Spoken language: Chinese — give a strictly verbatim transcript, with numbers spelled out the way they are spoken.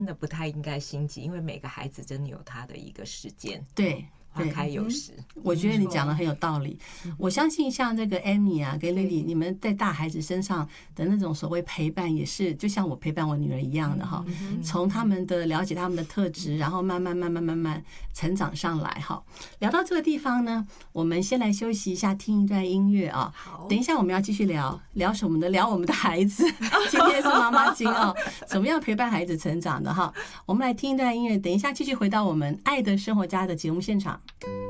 那不太应该心急，因为每个孩子真的有他的一个时间。 对。 花开有时， 我觉得你讲的很有道理。我相信像这个 Amy 啊跟 Lily， 你们在大孩子身上的那种所谓陪伴，也是就像我陪伴我女儿一样的哈。从他们的了解他们的特质，然后慢慢慢慢慢慢成长上来哈。聊到这个地方呢，我们先来休息一下，听一段音乐啊。等一下我们要继续聊聊什么呢？聊我们的孩子。今天是妈妈经啊，怎么样陪伴孩子成长的哈？我们来听一段音乐，等一下继续回到我们爱的生活家的节目现场。